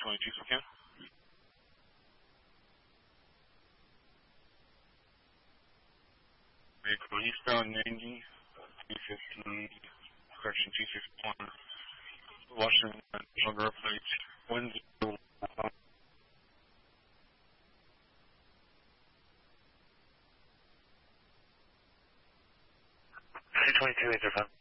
22 Spokane. Vehicle eastbound 90, 250, correction 251, Washington, Sugar Plate, 10. 322 Major 5.